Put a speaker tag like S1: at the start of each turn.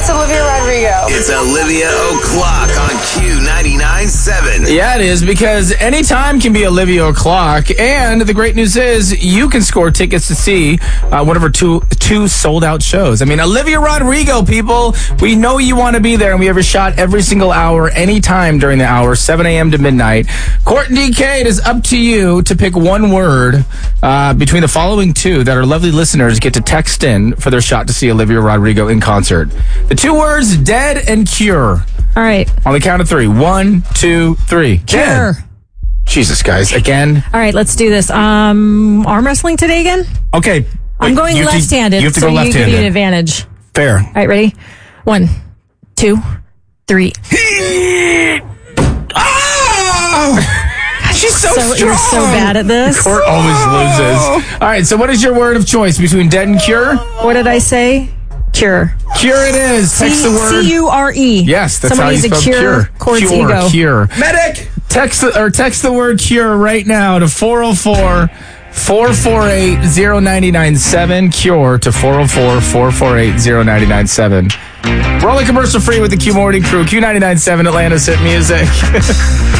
S1: It's Olivia Rodrigo.
S2: It's Olivia O'Clock on Q99.7.
S3: Yeah, it is, because any time can be Olivia O'Clock. And the great news is you can score tickets to see one of her two sold-out shows. I mean, Olivia Rodrigo, people, we know you want to be there, and we have a shot every single hour, anytime during the hour, 7 a.m. to midnight. Court and DK, it is up to you to pick one word between the following two that our lovely listeners get to text in for their shot to see Olivia Rodrigo in concert. The two words, dead and cure.
S4: All right.
S3: On the count of three. 1, 2, 3.
S4: Cure.
S3: Dead. Jesus, guys. Again.
S4: All right, let's do this. Arm wrestling today again?
S3: Okay.
S4: I'm going left-handed,
S3: You have to
S4: so
S3: go left-handed.
S4: you give you an advantage.
S3: Fair.
S4: All right, ready? 1, 2, 3.
S3: She's so strong.
S4: You're so bad at this.
S3: Court always loses. All right, so what is your word of choice between dead and cure?
S4: What did I say? Cure.
S3: Cure it is. Text the word.
S4: C-U-R-E.
S3: Yes, that's
S4: Somebody
S3: how you
S4: needs
S3: spell
S4: to cure
S3: cure.
S4: Court's ego.
S3: Cure.
S2: Medic!
S3: Text the word cure right now to 404-448-0997. Cure to 404-448-0997. We're only commercial free with the Q Morning Crew. Q99.7 Atlanta's hit music.